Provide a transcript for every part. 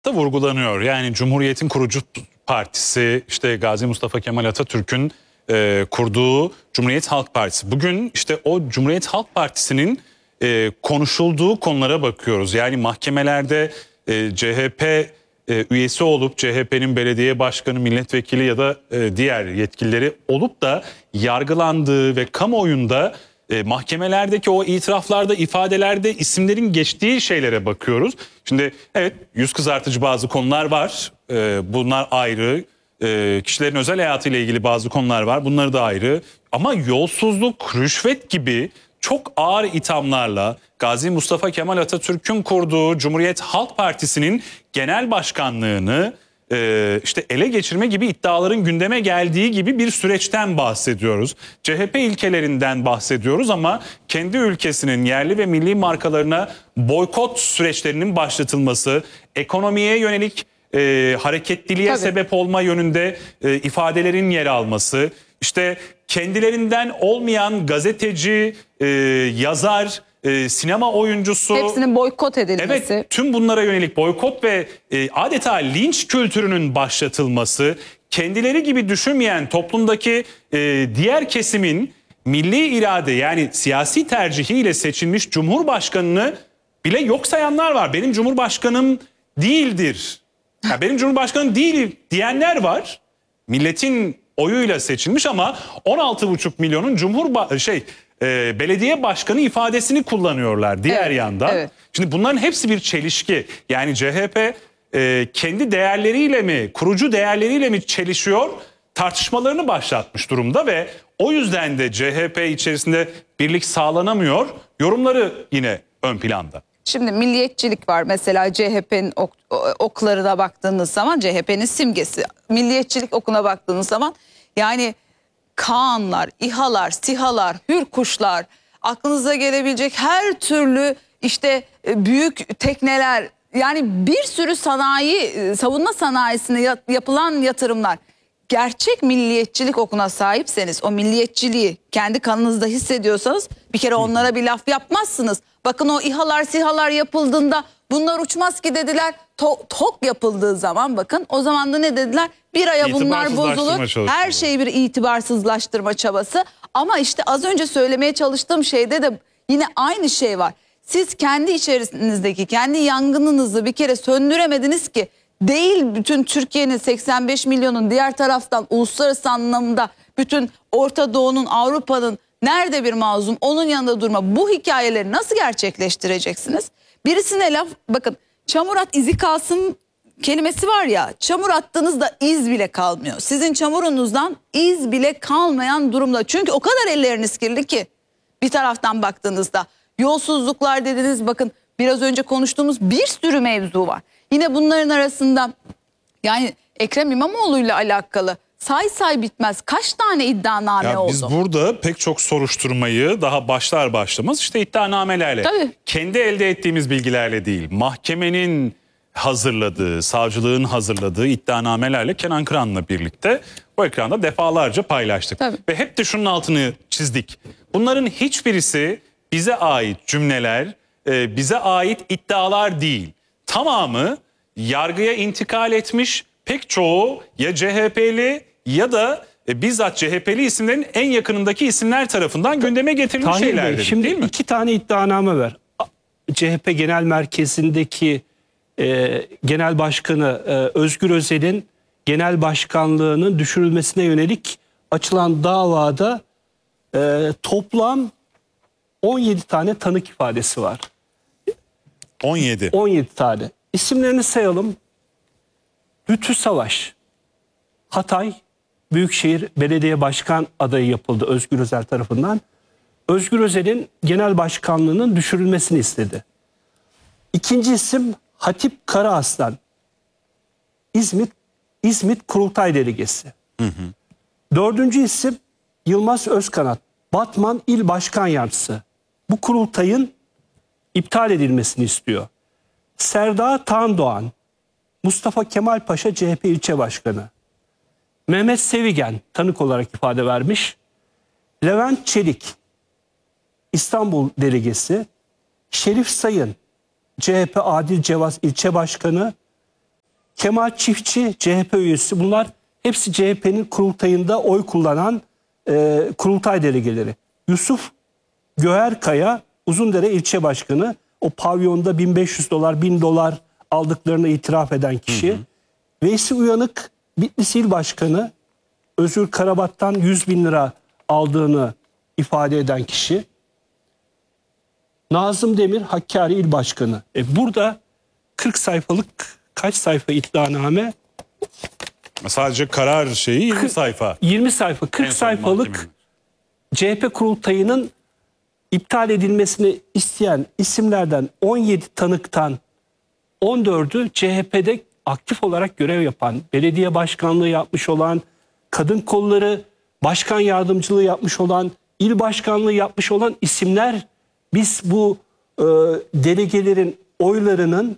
da vurgulanıyor. Yani Cumhuriyet'in kurucu partisi, işte Gazi Mustafa Kemal Atatürk'ün kurduğu Cumhuriyet Halk Partisi. Bugün işte o Cumhuriyet Halk Partisi'nin konuşulduğu konulara bakıyoruz. Yani mahkemelerde CHP üyesi olup CHP'nin belediye başkanı, milletvekili ya da diğer yetkilileri olup da yargılandığı ve kamuoyunda mahkemelerdeki o itiraflarda, ifadelerde isimlerin geçtiği şeylere bakıyoruz. Şimdi evet, yüz kızartıcı bazı konular var. Bunlar ayrı. Kişilerin özel hayatıyla ilgili bazı konular var. Bunları da ayrı. Ama yolsuzluk, rüşvet gibi çok ağır ithamlarla Gazi Mustafa Kemal Atatürk'ün kurduğu Cumhuriyet Halk Partisi'nin genel başkanlığını işte ele geçirme gibi iddiaların gündeme geldiği gibi bir süreçten bahsediyoruz. CHP ilkelerinden bahsediyoruz ama kendi ülkesinin yerli ve milli markalarına boykot süreçlerinin başlatılması, ekonomiye yönelik hareketliliğe sebep olma yönünde ifadelerin yer alması, işte kendilerinden olmayan gazeteci, yazar, sinema oyuncusu, hepsinin boykot edilmesi. Evet, tüm bunlara yönelik boykot ve adeta linç kültürünün başlatılması, kendileri gibi düşünmeyen toplumdaki diğer kesimin milli irade, yani siyasi tercihiyle seçilmiş cumhurbaşkanını bile yok sayanlar var. Benim cumhurbaşkanım değildir. Ya benim cumhurbaşkanım değil diyenler var. Milletin oyuyla seçilmiş ama 16,5 milyonun belediye başkanı ifadesini kullanıyorlar diğer yandan. Evet. Şimdi bunların hepsi bir çelişki. Yani CHP kendi değerleriyle mi, kurucu değerleriyle mi çelişiyor, tartışmalarını başlatmış durumda ve o yüzden de CHP içerisinde birlik sağlanamıyor. Yorumları yine ön planda. Şimdi milliyetçilik var. Mesela CHP'nin oklarına baktığınız zaman, CHP'nin simgesi. Milliyetçilik okuna baktığınız zaman yani Kaanlar, İHA'lar, SİHA'lar, Hürkuşlar, aklınıza gelebilecek her türlü işte büyük tekneler, yani bir sürü sanayi, savunma sanayisine yapılan yatırımlar. Gerçek milliyetçilik okuna sahipseniz, o milliyetçiliği kendi kanınızda hissediyorsanız bir kere onlara bir laf yapmazsınız. Bakın o İHA'lar, SİHA'lar yapıldığında bunlar uçmaz ki dediler. TOK yapıldığı zaman bakın o zaman da ne dediler? Bir aya bunlar bozulur. Her şey bir itibarsızlaştırma çabası. Ama işte az önce söylemeye çalıştığım şeyde de yine aynı şey var. Siz kendi içerisinizdeki kendi yangınınızı bir kere söndüremediniz ki. Değil bütün Türkiye'nin 85 milyonun, diğer taraftan uluslararası anlamda bütün Orta Doğu'nun, Avrupa'nın nerede bir mazlum onun yanında durma. Bu hikayeleri nasıl gerçekleştireceksiniz? Birisine laf, bakın çamur at izi kalsın kelimesi var ya, çamur attığınızda iz bile kalmıyor. Sizin çamurunuzdan iz bile kalmayan durumda. Çünkü o kadar elleriniz kirli ki bir taraftan baktığınızda yolsuzluklar dediniz, bakın biraz önce konuştuğumuz bir sürü mevzu var. Yine bunların arasında yani Ekrem İmamoğlu'yla alakalı say bitmez kaç tane iddianame oldu. Biz burada pek çok soruşturmayı daha başlar başlamaz işte iddianamelerle, kendi elde ettiğimiz bilgilerle değil, mahkemenin hazırladığı, savcılığın hazırladığı iddianamelerle Kenan Kıran'la birlikte bu ekranda defalarca paylaştık. Ve hep de şunun altını çizdik. Bunların hiçbirisi bize ait cümleler, bize ait iddialar değil. Tamamı yargıya intikal etmiş, pek çoğu ya CHP'li ya da bizzat CHP'li isimlerin en yakınındaki isimler tarafından gündeme getirilmiş şeyler dedik, şimdi değil mi? 2 tane iddianame var. CHP Genel Merkezi'ndeki Genel Başkanı Özgür Özel'in genel başkanlığının düşürülmesine yönelik açılan davada toplam 17 tane tanık ifadesi var. 17 tane. İsimlerini sayalım. Lütfü Savaş, Hatay Büyükşehir Belediye Başkan adayı yapıldı Özgür Özel tarafından. Özgür Özel'in genel başkanlığının düşürülmesini istedi. İkinci isim Hatip Karaaslan, İzmit Kurultay Delegesi. Dördüncü isim Yılmaz Özkanat, Batman İl Başkan Yardımcısı. Bu kurultayın iptal edilmesini istiyor. Serdar Tandoğan, Mustafa Kemal Paşa CHP ilçe başkanı. Mehmet Sevigen tanık olarak ifade vermiş. Levent Çelik, İstanbul delegesi. Şerif Sayın, CHP Adil Cevaz ilçe başkanı. Kemal Çiftçi CHP üyesi. Bunlar hepsi CHP'nin kurultayında oy kullanan kurultay delegeleri. Yusuf Göğerkaya Uzundere ilçe başkanı. O pavyonda 1500 dolar 1000 dolar aldıklarını itiraf eden kişi. Veysi Uyanık Bitlis İl Başkanı. Özgür Karabat'tan 100 bin lira aldığını ifade eden kişi. Nazım Demir Hakkari İl Başkanı. Burada 40 sayfalık kaç sayfa iddianame? Sadece karar şeyi 20 sayfa. 20 sayfa, 40 En son sayfalık mahkemenin. CHP kurultayının iptal edilmesini isteyen isimlerden 17 tanıktan 14'ü CHP'de aktif olarak görev yapan, belediye başkanlığı yapmış olan, kadın kolları başkan yardımcılığı yapmış olan, il başkanlığı yapmış olan isimler. Biz bu delegelerin oylarının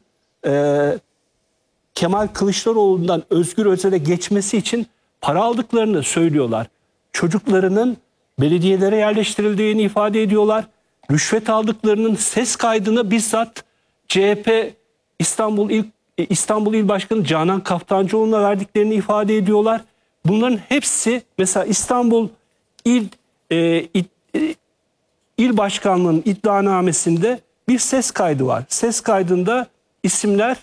Kemal Kılıçdaroğlu'ndan Özgür Özel'e geçmesi için para aldıklarını söylüyorlar. Çocuklarının belediyelere yerleştirildiğini ifade ediyorlar. Rüşvet aldıklarının ses kaydını bizzat CHP İstanbul İl Başkanı Canan Kaftancıoğlu'na verdiklerini ifade ediyorlar. Bunların hepsi mesela İstanbul İl Başkanlığı'nın iddianamesinde bir ses kaydı var. Ses kaydında isimler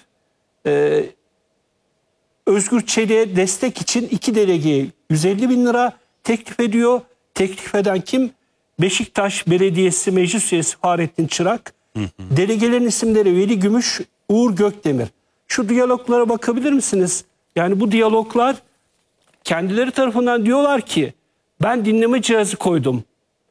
Özgür Çelik'e destek için 2 delegeye 150 bin lira teklif ediyor. Teklif eden kim? Beşiktaş Belediyesi Meclis Üyesi Fahrettin Çırak. Delegelerin isimleri Veli Gümüş, Uğur Gökdemir. Şu diyaloglara bakabilir misiniz? Yani bu diyaloglar kendileri tarafından diyorlar ki ben dinleme cihazı koydum.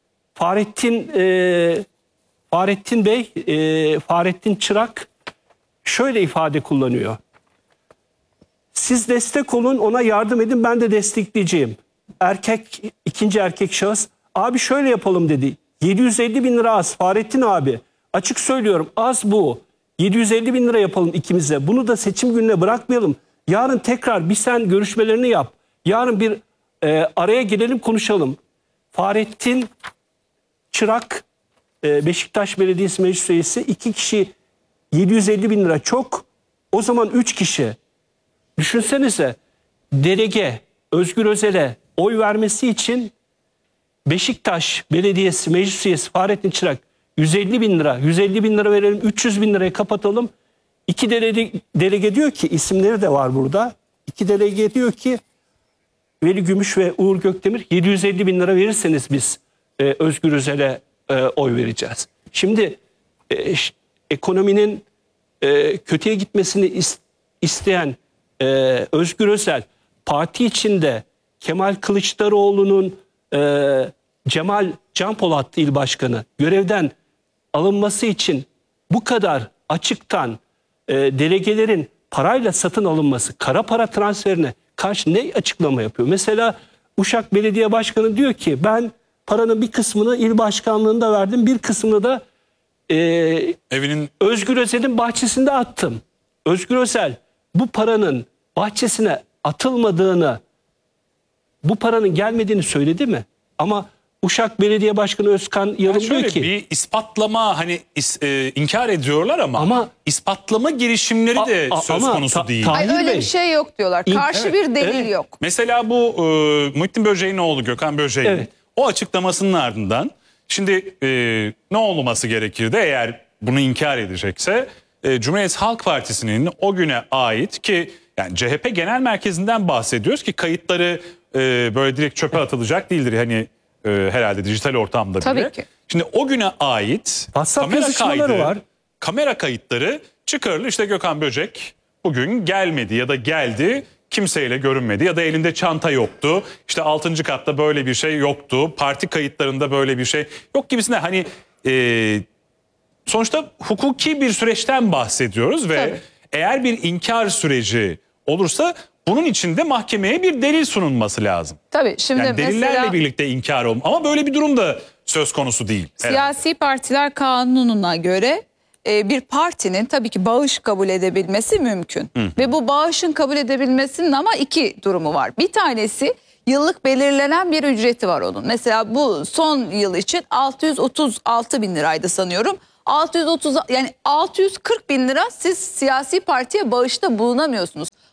Fahrettin Çırak şöyle ifade kullanıyor. Siz destek olun, ona yardım edin, ben de destekleyeceğim. İkinci erkek şahıs, abi şöyle yapalım dedi. 750 bin lira az Fahrettin abi. Açık söylüyorum az bu. 750 bin lira yapalım ikimize. Bunu da seçim gününe bırakmayalım. Yarın tekrar bir sen görüşmelerini yap. Yarın bir araya gelelim konuşalım. Fahrettin Çırak Beşiktaş Belediyesi Meclis Üyesi 2 kişi 750 bin lira çok. O zaman 3 kişi. Düşünsenize delege Özgür Özel'e oy vermesi için Beşiktaş Belediyesi Meclis Üyesi Fahrettin Çırak 150 bin lira, 150 bin lira verelim, 300 bin liraya kapatalım. 2 delege diyor ki, isimleri de var burada. 2 delege diyor ki Veli Gümüş ve Uğur Gökdemir 750 bin lira verirseniz biz Özgür Özel'e oy vereceğiz. Şimdi ekonominin kötüye gitmesini isteyen Özgür Özel parti içinde Kemal Kılıçdaroğlu'nun Cemal Canpolat İl Başkanı görevden alınması için bu kadar açıktan delegelerin parayla satın alınması, kara para transferine karşı ne açıklama yapıyor? Mesela Uşak Belediye Başkanı diyor ki ben paranın bir kısmını il başkanlığında verdim, bir kısmını da Özgür Özel'in bahçesinde attım. Özgür Özel bu paranın bahçesine atılmadığını, bu paranın gelmediğini söyledi mi? Ama Uşak Belediye Başkanı Özkan Yarım diyor ki bir ispatlama inkar ediyorlar ama ispatlama girişimleri de söz konusu değil. Öyle bir şey yok diyorlar. Karşı bir delil yok. Mesela bu Muhittin Böceğin oğlu Gökhan Böceğin o açıklamasının ardından şimdi ne olması gerekirdi eğer bunu inkar edecekse? Cumhuriyet Halk Partisi'nin o güne ait ki yani CHP Genel Merkezi'nden bahsediyoruz ki kayıtları böyle direkt çöpe atılacak değildir. Hani herhalde dijital ortamda bile. Tabii ki. Şimdi o güne ait kamera kayıtları çıkarılı. İşte Gökhan Böcek bugün gelmedi ya da geldi kimseyle görünmedi ya da elinde çanta yoktu. İşte 6. katta böyle bir şey yoktu. Parti kayıtlarında böyle bir şey yok gibisine hani sonuçta hukuki bir süreçten bahsediyoruz ve eğer bir inkar süreci olursa bunun için de mahkemeye bir delil sunulması lazım. Tabii şimdi yani delillerle mesela birlikte inkar olma ama böyle bir durum da söz konusu değil. Siyasi partiler kanununa göre bir partinin tabii ki bağış kabul edebilmesi mümkün. Ve bu bağışın kabul edebilmesinin ama 2 durumu var. Bir tanesi yıllık belirlenen bir ücreti var onun. Mesela bu son yıl için 636 bin liraydı sanıyorum. 640 bin lira siz siyasi partiye bağışta bulunamıyorsunuz.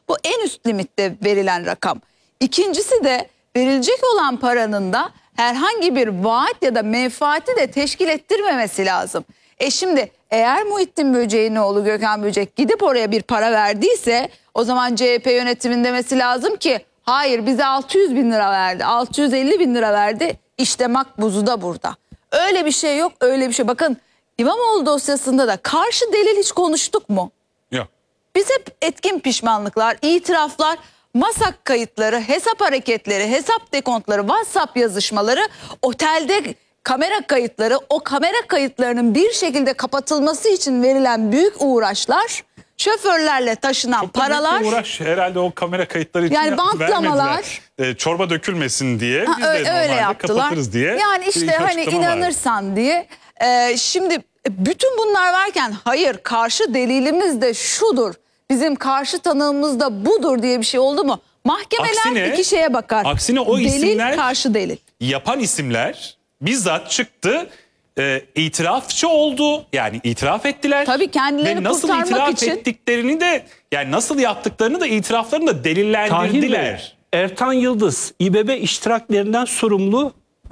Bu en üst limitte verilen rakam. İkincisi de verilecek olan paranın da herhangi bir vaat ya da menfaati de teşkil ettirmemesi lazım. Şimdi eğer Muhittin Böcek'in oğlu Gökhan Böcek gidip oraya bir para verdiyse o zaman CHP yönetimin demesi lazım ki hayır bize 600 bin lira verdi, 650 bin lira verdi, işte makbuzu da burada. Öyle bir şey yok, öyle bir şey. Bakın İmamoğlu dosyasında da karşı delil hiç konuştuk mu? Yok. Biz hep etkin pişmanlıklar, itiraflar, masak kayıtları, hesap hareketleri, hesap dekontları, WhatsApp yazışmaları, otelde kamera kayıtları, o kamera kayıtlarının bir şekilde kapatılması için verilen büyük uğraşlar, şoförlerle taşınan Çok da büyük paralar. bir uğraş herhalde o kamera kayıtları için Yani bantlamalar. vermediler. Çorba dökülmesin diye biz de Öyle normalde yaptılar. kapatırız diye. Yani bir işte hani açıklama vardı. inanırsan diye. Şimdi bütün bunlar varken hayır karşı delilimiz de şudur, bizim karşı tanığımız da budur diye bir şey oldu mu? Mahkemeler Aksine- iki şeye bakar. aksine o delil, isimler- karşı delil. Yapan isimler bizzat çıktı, itirafçı oldu. Yani itiraf ettiler. Tabii kendilerini ve nasıl kurtarmak itiraf için. ettiklerini de yani nasıl yaptıklarını da itiraflarını da Tahir Bey, delillendirdiler. Ertan Yıldız İBB iştiraklerinden sorumlu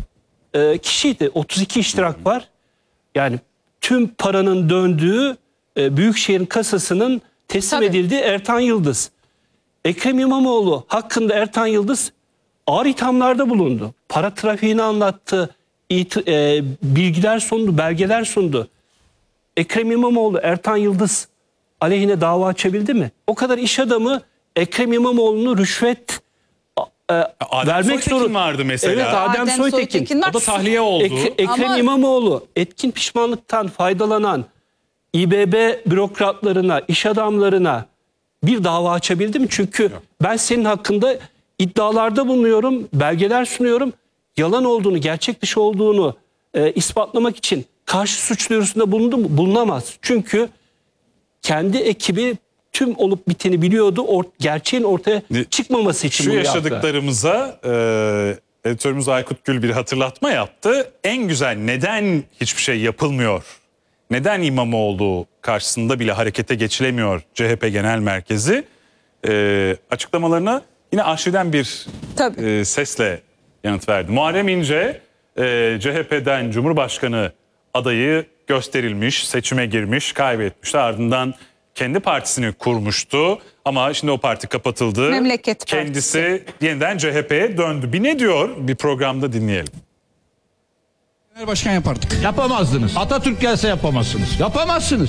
kişiydi. 32 iştirak var. Yani tüm paranın döndüğü Büyükşehir'in kasasının teslim Tabii. edildiği Ertan Yıldız. Ekrem İmamoğlu hakkında Ertan Yıldız ağır ithamlarda bulundu. Para trafiğini anlattı. Bilgiler sundu, belgeler sundu. Ekrem İmamoğlu, Ertan Yıldız aleyhine dava açabildi mi? O kadar iş adamı Ekrem İmamoğlu'nu rüşvet Adem vermek Soytekin zorunda. vardı mesela. Evet, Adem Soytekin. var. O da tahliye oldu. Ekrem Ama- İmamoğlu etkin pişmanlıktan faydalanan İBB bürokratlarına, iş adamlarına bir dava açabildi mi? Çünkü ben senin hakkında iddialarda bulunuyorum, belgeler sunuyorum. Yalan olduğunu, gerçek dışı olduğunu ispatlamak için karşı suç duyurusunda bulundu mu? Bulunamaz. Çünkü kendi ekibi tüm olup biteni biliyordu. Gerçeğin ortaya çıkmaması için Şu bunu yaptı. yaşadıklarımıza editörümüz Aykut Gül bir hatırlatma yaptı. En güzel neden hiçbir şey yapılmıyor? Neden İmamoğlu karşısında bile harekete geçilemiyor CHP Genel Merkezi? Açıklamalarına yine arşivden bir Tabii. sesle yanıt verdi. Muharrem İnce CHP'den Cumhurbaşkanı adayı gösterilmiş, seçime girmiş, kaybetmişti. Ardından kendi partisini kurmuştu ama şimdi o parti kapatıldı. Memleket Partisi. Kendisi yeniden CHP'ye döndü. Bir ne diyor? Bir programda dinleyelim. Genel başkan yapardık. Yapamazdınız. Atatürk gelse yapamazsınız. Yapamazsınız.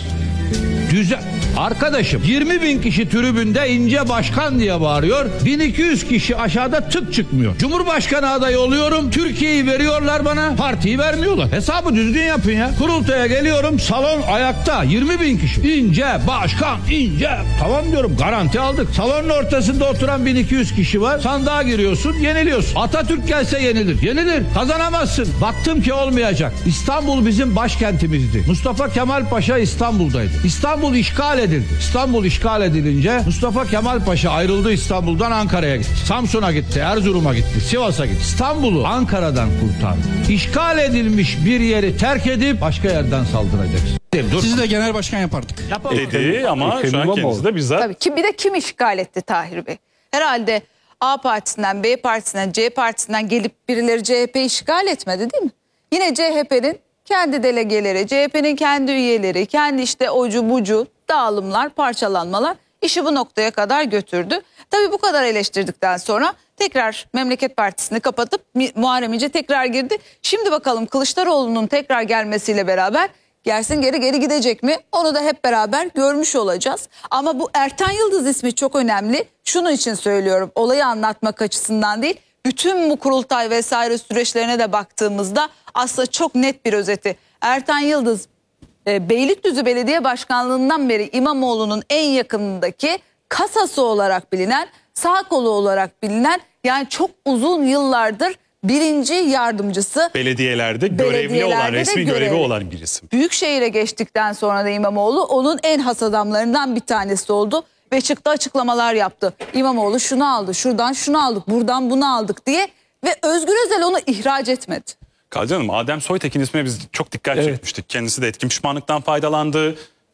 Arkadaşım 20 bin kişi tribünde ince başkan diye bağırıyor. 1200 kişi aşağıda tık çıkmıyor. Cumhurbaşkanı adayı oluyorum. Türkiye'yi veriyorlar bana. Partiyi vermiyorlar. Hesabı düzgün yapın ya. Kurultaya geliyorum. Salon ayakta. 20 bin kişi. İnce başkan ince. Tamam diyorum. Garanti aldık. Salonun ortasında oturan 1200 kişi var. Sandığa giriyorsun. Yeniliyorsun. Atatürk gelse yenilir. Yenilir. Kazanamazsın. Baktım ki olmayacak. İstanbul bizim başkentimizdi. Mustafa Kemal Paşa İstanbul'daydı. İstanbul işgal edildi. İstanbul işgal edilince Mustafa Kemal Paşa ayrıldı İstanbul'dan Ankara'ya gitti. Samsun'a gitti, Erzurum'a gitti, Sivas'a gitti. İstanbul'u Ankara'dan kurtardı. İşgal edilmiş bir yeri terk edip başka yerden saldıracaksın. Dur. Sizi de genel başkan yapardık. Dedi ama Ekrem şu an İmamoğlu. kendisi de bizzat Tabii. Bir de kim işgal etti Tahir Bey? Herhalde A partisinden, B partisinden, C partisinden gelip birileri CHP işgal etmedi değil mi? Yine CHP'nin kendi delegeleri, CHP'nin kendi üyeleri, kendi işte ocu bucu dağılımlar, parçalanmalar işi bu noktaya kadar götürdü. Tabii bu kadar eleştirdikten sonra tekrar Memleket Partisi'ni kapatıp Muharrem İnce tekrar girdi. Şimdi bakalım Kılıçdaroğlu'nun tekrar gelmesiyle beraber gelsin geri gidecek mi? Onu da hep beraber görmüş olacağız. Ama bu Ertan Yıldız ismi çok önemli. Şunun için söylüyorum, olayı anlatmak açısından değil. Bütün bu kurultay vesaire süreçlerine de baktığımızda aslında çok net bir özeti. Ertan Yıldız Beylikdüzü Belediye Başkanlığı'ndan beri İmamoğlu'nun en yakınındaki kasası olarak bilinen, sağ kolu olarak bilinen, yani çok uzun yıllardır birinci yardımcısı. belediyelerde görevli Belediyelerde olan, de resmi görevi görevli. olan bir isim. Büyükşehir'e geçtikten sonra da İmamoğlu onun en has adamlarından bir tanesi oldu. Ve çıktı açıklamalar yaptı. İmamoğlu şunu aldı, şuradan şunu aldık, buradan bunu aldık diye. Ve Özgür Özel onu ihraç etmedi. Kalcan Hanım, Adem Soytekin ismine biz çok dikkat Evet. çekmiştik. Kendisi de etkin pişmanlıktan faydalandı.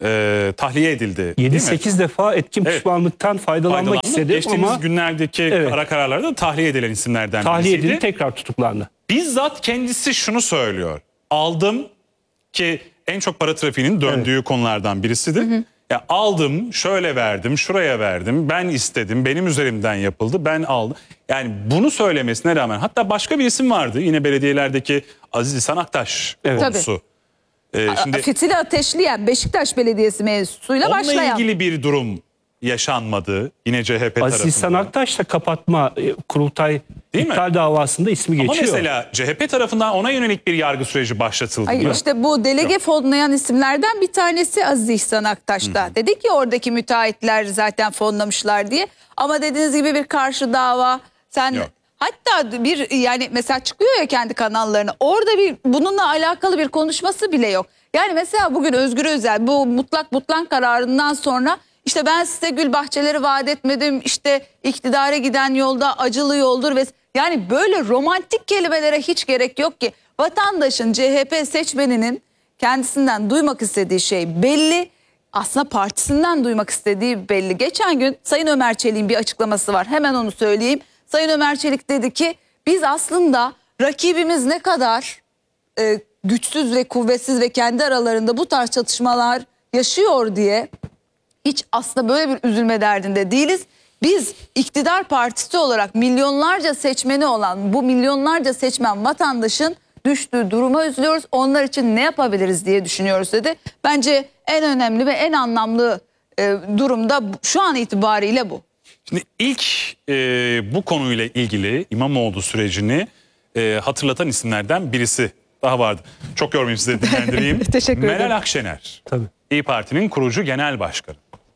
tahliye edildi. değil mi? 7-8 defa etkin Evet. pişmanlıktan faydalanmak Faydalandı. istedi Geçtiğimiz ama günlerdeki Evet. ara kararlarda da tahliye edilen isimlerden tahliye birisiydi. edildi, tekrar tutuklandı. Bizzat kendisi şunu söylüyor. Aldım ki en çok para trafiğinin döndüğü konulardan birisidir. Ya aldım, şöyle verdim, şuraya verdim, ben istedim, benim üzerimden yapıldı, ben aldım. Yani bunu söylemesine rağmen hatta başka bir isim vardı yine belediyelerdeki Aziz İhsan Aktaş Evet. konusu. Şimdi Fitili ateşleyen Beşiktaş Belediyesi mevzusuyla onunla başlayan. ilgili bir durum yaşanmadı yine CHP tarafından. Aziz İhsan Aktaş da kapatma kurultay Değil mi? iptal davasında ismi Ama geçiyor. mesela CHP tarafından ona yönelik bir yargı süreci başlatıldı Hayır mı? işte bu delege fonlayan isimlerden bir tanesi Aziz İhsan Aktaş'ta. Dedi ki oradaki müteahhitler zaten fonlamışlar diye. Ama dediğiniz gibi bir karşı dava. Sen Yok. hatta bir yani mesela çıkıyor ya kendi kanallarına. Orada bir bununla alakalı bir konuşması bile yok. Yani mesela bugün Özgür Özel bu mutlak butlan kararından sonra işte ben size gül bahçeleri vaat etmedim. İşte iktidara giden yolda acılı yoldur ve yani böyle romantik kelimelere hiç gerek yok ki. Vatandaşın CHP seçmeninin kendisinden duymak istediği şey belli. Aslında partisinden duymak istediği belli. Geçen gün Sayın Ömer Çelik'in bir açıklaması var. Hemen onu söyleyeyim. Sayın Ömer Çelik dedi ki biz aslında rakibimiz ne kadar güçsüz ve kuvvetsiz ve kendi aralarında bu tarz çatışmalar yaşıyor diye hiç aslında böyle bir üzülme derdinde değiliz. Biz iktidar partisi olarak milyonlarca seçmeni olan bu milyonlarca seçmen vatandaşın düştüğü duruma üzülüyoruz. Onlar için ne yapabiliriz diye düşünüyoruz dedi. Bence en önemli ve en anlamlı durumda şu an itibariyle bu. Şimdi ilk bu konuyla ilgili İmamoğlu sürecini hatırlatan isimlerden birisi daha vardı. Çok yormayayım size dinlendireyim. Teşekkür ederim. Meral Akşener. Tabii. İYİ Parti'nin kurucu genel başkanı.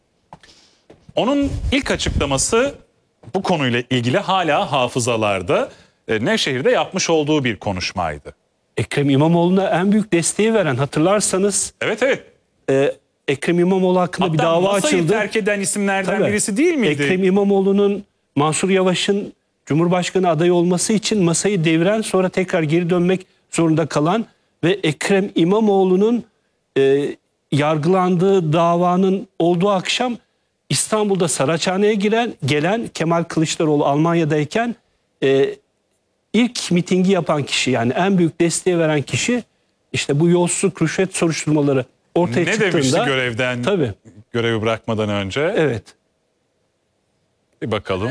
Onun ilk açıklaması bu konuyla ilgili hala hafızalarda Nevşehir'de yapmış olduğu bir konuşmaydı. Ekrem İmamoğlu'na en büyük desteği veren, hatırlarsanız Evet. Ekrem İmamoğlu hakkında bir Hatta dava masayı açıldı. terk eden isimlerden Tabii. birisi değil miydi? Ekrem İmamoğlu'nun Mansur Yavaş'ın Cumhurbaşkanı adayı olması için masayı deviren, sonra tekrar geri dönmek zorunda kalan ve Ekrem İmamoğlu'nun yargılandığı davanın olduğu akşam İstanbul'da Saraçhane'ye gelen Kemal Kılıçdaroğlu Almanya'dayken ilk mitingi yapan kişi, yani en büyük desteği veren kişi, işte bu yolsuzluk, rüşvet soruşturmaları ortaya Ne çıktığında. demişti görevden, Tabii. görevi bırakmadan önce? Evet. Bir bakalım.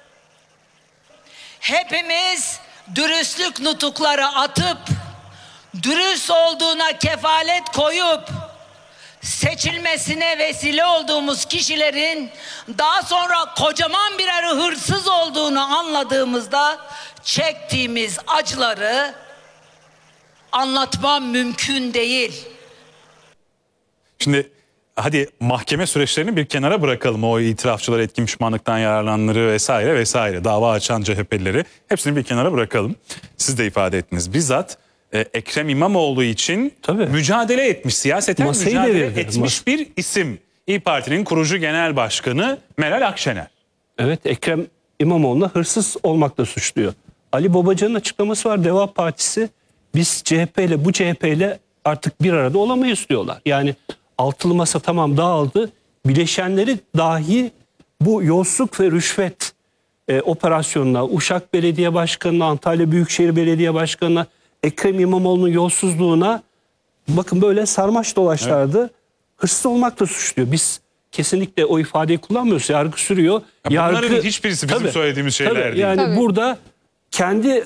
Hepimiz dürüstlük nutukları atıp, dürüst olduğuna kefalet koyup, seçilmesine vesile olduğumuz kişilerin daha sonra kocaman birer hırsız olduğunu anladığımızda çektiğimiz acıları anlatmam mümkün değil. Şimdi hadi mahkeme süreçlerini bir kenara bırakalım. O itirafçılar, etkin pişmanlıktan yararlananları vesaire vesaire, dava açan CHP'lileri hepsini bir kenara bırakalım. Siz de ifade ettiniz. Bizzat Ekrem İmamoğlu için Tabii. mücadele etmiş, siyaseten Masayı mücadele devirdi. etmiş bir isim. İYİ Parti'nin kurucu genel başkanı Meral Akşener. Evet, Ekrem İmamoğlu'na hırsız olmakla suçluyor. Ali Babacan'ın açıklaması var. Deva Partisi, biz bu CHP ile artık bir arada olamayız diyorlar. Yani altılı masa tamam dağıldı. Bileşenleri dahi bu yolsuzluk ve rüşvet operasyonuna, Uşak Belediye Başkanı'na, Antalya Büyükşehir Belediye Başkanı'na, Ekrem İmamoğlu'nun yolsuzluğuna bakın böyle sarmaş dolaşlardı. Evet. Hırsız olmakla suçluyor. Biz kesinlikle o ifadeyi kullanmıyoruz. Yargı sürüyor. Bunların hiçbirisi bizim Tabii, söylediğimiz şeyler tabii, değil. yani Tabii. burada kendi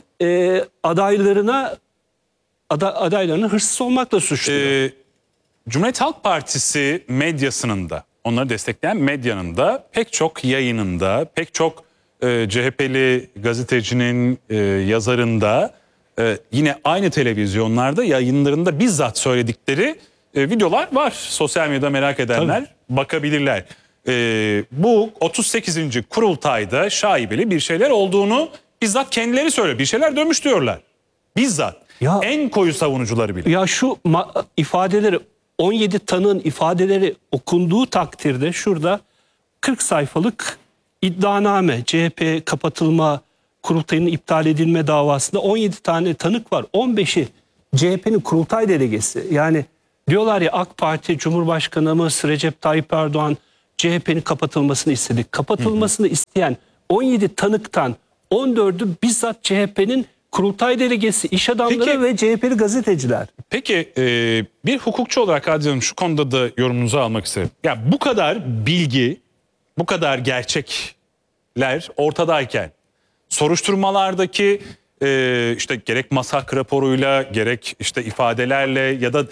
adaylarını hırsız olmakla suçluyor. Cumhuriyet Halk Partisi medyasının da, onları destekleyen medyanın da pek çok yayınında, pek çok CHP'li gazetecinin, yazarında, yine aynı televizyonlarda yayınlarında bizzat söyledikleri videolar var. Sosyal medyada merak edenler bakabilirler. Bu 38. kurultayda şaibeli bir şeyler olduğunu bizzat kendileri söylüyor. Bir şeyler dönmüş diyorlar. Bizzat. Ya- En koyu savunucuları bile. Ya şu ifadeleri, 17 tanığın ifadeleri okunduğu takdirde şurada 40 sayfalık iddianame, CHP kapatılma, kurultayının iptal edilme davasında 17 tane tanık var. 15'i CHP'nin kurultay delegesi. Yani Diyorlar ya AK Parti Cumhurbaşkanımız Recep Tayyip Erdoğan CHP'nin kapatılmasını istedi. Kapatılmasını isteyen 17 tanıktan 14'ü bizzat CHP'nin kurultay delegesi, iş adamları Peki- ve CHP'li gazeteciler. Peki bir hukukçu olarak Adil Hanım şu konuda da yorumunuzu almak isterim. Ya bu kadar bilgi, bu kadar gerçekler ortadayken soruşturmalardaki işte gerek MASAK raporuyla gerek işte ifadelerle ya da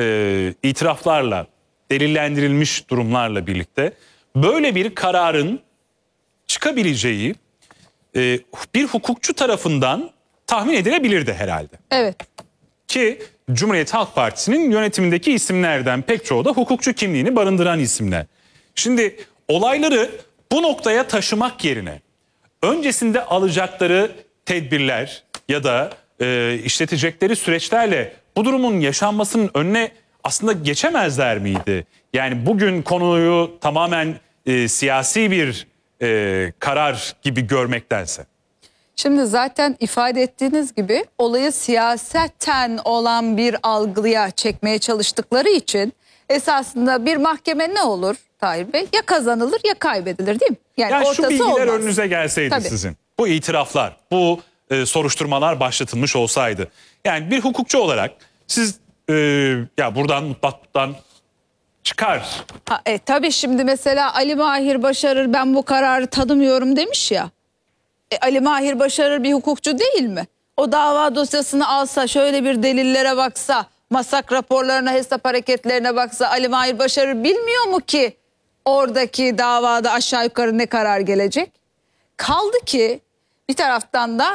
itiraflarla delillendirilmiş durumlarla birlikte böyle bir kararın çıkabileceği bir hukukçu tarafından tahmin edilebilirdi herhalde. Evet. Ki Cumhuriyet Halk Partisi'nin yönetimindeki isimlerden pek çoğu da hukukçu kimliğini barındıran isimler. Şimdi olayları bu noktaya taşımak yerine öncesinde alacakları tedbirler ya da işletecekleri süreçlerle bu durumun yaşanmasının önüne aslında geçemezler miydi? Yani bugün konuyu tamamen siyasi bir karar gibi görmektense. Şimdi zaten ifade ettiğiniz gibi olayı siyaseten olan bir algıya çekmeye çalıştıkları için esasında bir mahkeme ne olur Tahir Bey? Ya kazanılır ya kaybedilir, değil mi? Yani Ya şu ortası bilgiler olmaz. önünüze gelseydi Tabii. sizin. Bu itiraflar, bu soruşturmalar başlatılmış olsaydı. Yani bir hukukçu olarak siz ya buradan mutlaktan çıkar. Tabii şimdi mesela Ali Mahir Başarır ben bu kararı tanımıyorum demiş ya. Ali Mahir Başarır bir hukukçu değil mi? O dava dosyasını alsa, şöyle bir delillere baksa, MASAK raporlarına, hesap hareketlerine baksa, Ali Mahir Başarır bilmiyor mu ki oradaki davada aşağı yukarı ne karar gelecek? Kaldı ki bir taraftan da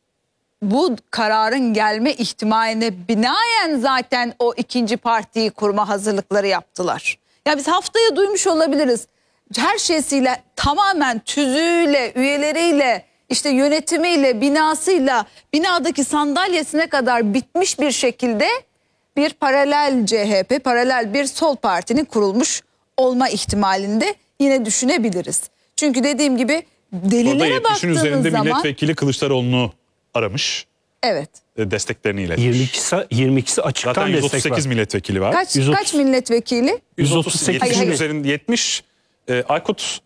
bu kararın gelme ihtimaline binaen zaten o ikinci partiyi kurma hazırlıkları yaptılar. Ya biz haftaya duymuş olabiliriz. Her şeysiyle, tamamen tüzüğüyle, üyeleriyle, işte yönetimiyle, binasıyla, binadaki sandalyesine kadar bitmiş bir şekilde bir paralel CHP, paralel bir sol partinin kurulmuş olma ihtimalinde yine düşünebiliriz. Çünkü dediğim gibi Orada delillere 70'in baktığınız üzerinde zaman... milletvekili Kılıçdaroğlu'nu aramış. Evet. Desteklerini iletmiş. 22'si açıktan Zaten destek 138 var. milletvekili var. Kaç milletvekili? 138. 70'in Hayır. üzerinde 70. Aykut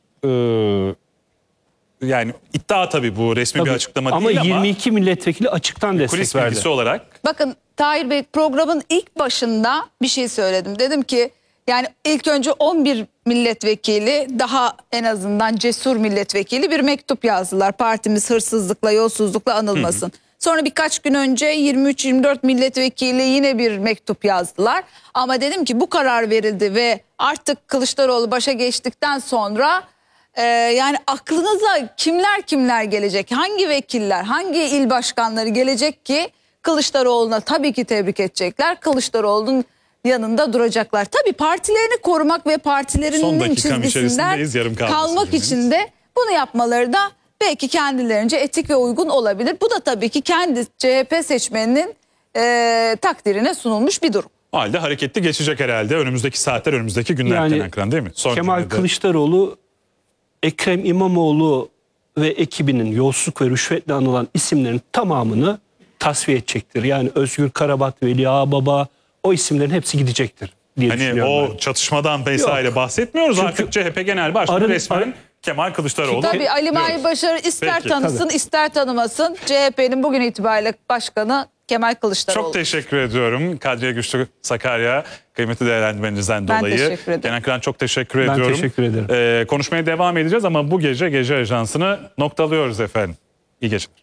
yani iddia tabii bu resmi bir Tabii. açıklama Ama değil ama 22 milletvekili açıktan kulis destek verdi. bilgisi olarak Bakın Tahir Bey, programın ilk başında bir şey söyledim. Dedim ki yani ilk önce 11 milletvekili, daha en azından cesur milletvekili bir mektup yazdılar. Partimiz hırsızlıkla, yolsuzlukla anılmasın. Sonra birkaç gün önce 23-24 milletvekili yine bir mektup yazdılar. Ama dedim ki bu karar verildi ve artık Kılıçdaroğlu başa geçtikten sonra yani aklınıza kimler gelecek? Hangi vekiller, hangi il başkanları gelecek ki Kılıçdaroğlu'na tabii ki tebrik edecekler. Kılıçdaroğlu'nun yanında duracaklar. Tabii partilerini korumak ve Son partilerinin dakikam çizgisinden içerisindeyiz, yarım kaldı kalmak sözleriniz. için de bunu yapmaları da belki kendilerince etik ve uygun olabilir. Bu da tabii ki kendi CHP seçmeninin takdirine sunulmuş bir durum. o halde hareketli geçecek herhalde önümüzdeki saatler, önümüzdeki günler Yani Kenan Kıran, değil mi? Son Kemal cümlede. Kılıçdaroğlu, Ekrem İmamoğlu ve ekibinin yolsuzluk ve rüşvetle anılan isimlerin tamamını tasfiye edecektir. Yani Özgür Karabat, Veli Ağababa, o isimlerin hepsi gidecektir diye Hani düşünüyorum o ben. çatışmadan vesaire bahsetmiyoruz. Çünkü Artık CHP Genel Başkanı resmen Kemal Kılıçdaroğlu. Tabii Ali Mahir diyoruz. Başarır ister Peki. tanısın ister tanımasın, CHP'nin bugün itibariyle başkanı Kemal Kılıçdaroğlu. Çok teşekkür ediyorum Kadriye Güçlü Sakarya, kıymetli değerlendirmenizden Ben dolayı. teşekkür ederim. Kenan Kıran çok teşekkür Ben ediyorum. teşekkür ederim. Konuşmaya devam edeceğiz ama bu gece Gece Ajansı'nı noktalıyoruz efendim. İyi geceler.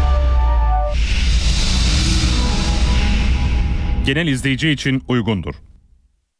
Genel izleyici için uygundur.